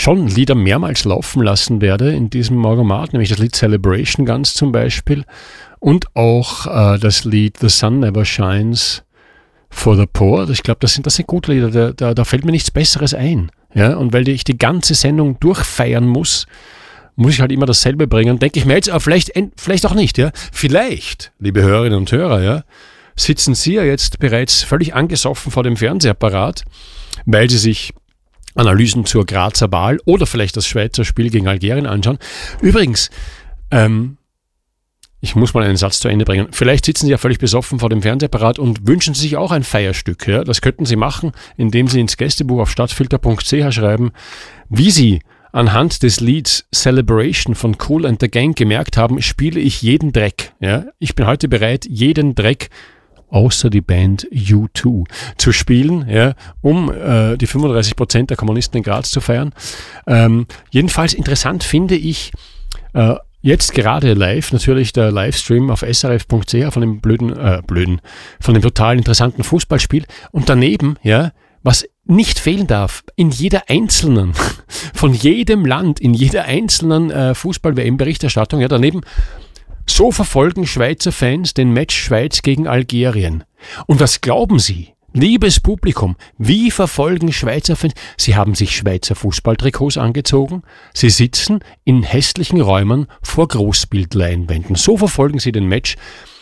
schon Lieder mehrmals laufen lassen werde in diesem Morgomat, nämlich das Lied Celebration ganz zum Beispiel und auch das Lied The Sun Never Shines for the Poor. Ich glaube, das sind gute Lieder, da fällt mir nichts Besseres ein. Ja? Und weil ich die ganze Sendung durchfeiern muss ich halt immer dasselbe bringen. Denke ich mir jetzt, vielleicht auch nicht. Ja? Vielleicht, liebe Hörerinnen und Hörer, ja, sitzen Sie ja jetzt bereits völlig angesoffen vor dem Fernsehapparat, weil Sie sich Analysen zur Grazer Wahl oder vielleicht das Schweizer Spiel gegen Algerien anschauen. Übrigens, ich muss mal einen Satz zu Ende bringen. Vielleicht sitzen Sie ja völlig besoffen vor dem Fernsehapparat und wünschen sich auch ein Feierstück. Ja? Das könnten Sie machen, indem Sie ins Gästebuch auf stadtfilter.ch schreiben, wie Sie anhand des Lieds Celebration von Kool and the Gang gemerkt haben, spiele ich jeden Dreck. Ja? Ich bin heute bereit, jeden Dreck außer die Band U2 zu spielen, ja, um die 35% der Kommunisten in Graz zu feiern. Jedenfalls interessant finde ich jetzt gerade live, natürlich der Livestream auf srf.ch von dem von dem total interessanten Fußballspiel und daneben, ja, was nicht fehlen darf, in jeder einzelnen, von jedem Land, in jeder einzelnen Fußball-WM-Berichterstattung, ja, daneben, so verfolgen Schweizer Fans den Match Schweiz gegen Algerien. Und was glauben Sie, liebes Publikum, wie verfolgen Schweizer Fans? Sie haben sich Schweizer Fußballtrikots angezogen, sie sitzen in hässlichen Räumen vor Großbildleinwänden. So verfolgen sie den Match.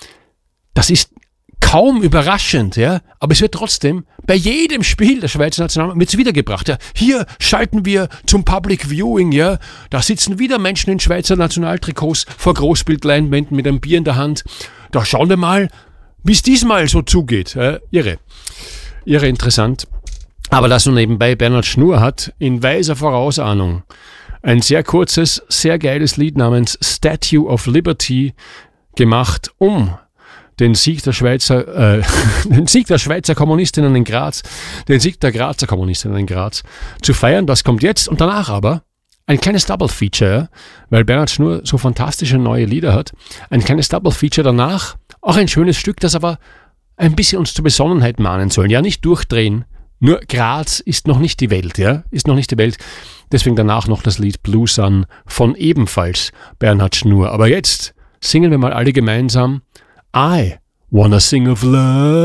Das ist kaum überraschend, ja, aber es wird trotzdem bei jedem Spiel der Schweizer Nationalmannschaft wiedergebracht. Ja. Hier schalten wir zum Public Viewing, ja, da sitzen wieder Menschen in Schweizer Nationaltrikots vor Großbildleinwänden mit einem Bier in der Hand. Da schauen wir mal, wie es diesmal so zugeht. Irre interessant. Aber das nur nebenbei, Bernhard Schnur hat in weiser Vorausahnung ein sehr kurzes, sehr geiles Lied namens Statue of Liberty gemacht, um den Sieg der Schweizer Kommunistinnen in Graz, den Sieg der Grazer Kommunistinnen in Graz zu feiern. Das kommt jetzt und danach aber ein kleines Double-Feature, weil Bernhard Schnur so fantastische neue Lieder hat. Ein kleines Double-Feature danach, auch ein schönes Stück, das aber ein bisschen uns zur Besonnenheit mahnen soll. Ja, nicht durchdrehen, nur Graz ist noch nicht die Welt, ja, ist noch nicht die Welt. Deswegen danach noch das Lied Blue Sun von ebenfalls Bernhard Schnur. Aber jetzt singen wir mal alle gemeinsam I wanna sing of love.